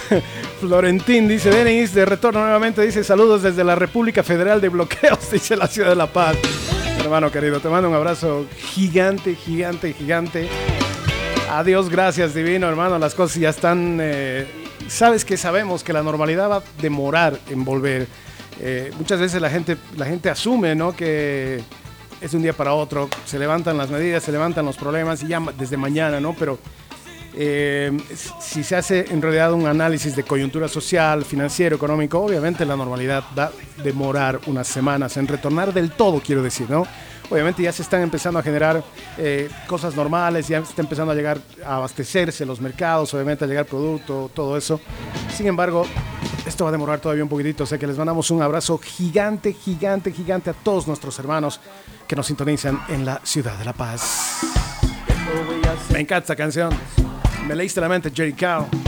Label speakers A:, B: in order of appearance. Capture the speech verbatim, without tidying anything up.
A: Florentín dice, Denis, de retorno nuevamente, dice, saludos desde la República Federal de Bloqueos, dice la ciudad de La Paz. Hermano querido, te mando un abrazo gigante, gigante, gigante. Adiós, gracias, divino, hermano. Las cosas ya están... Eh, sabes que sabemos que la normalidad va a demorar en volver. Eh, muchas veces la gente, la gente asume, ¿no?, que es de un día para otro. Se levantan las medidas, se levantan los problemas y ya desde mañana, ¿no? Pero eh, si se hace en realidad un análisis de coyuntura social, financiero, económico, obviamente la normalidad va a demorar unas semanas en retornar del todo, quiero decir, ¿no? Obviamente ya se están empezando a generar eh, cosas normales, ya está empezando a llegar a abastecerse los mercados, obviamente a llegar producto, todo eso. Sin embargo, esto va a demorar todavía un poquitito, o sea que les mandamos un abrazo gigante, gigante, gigante a todos nuestros hermanos que nos sintonizan en la ciudad de La Paz. Me encanta esta canción. Me leíste la mente, Jerry Cow.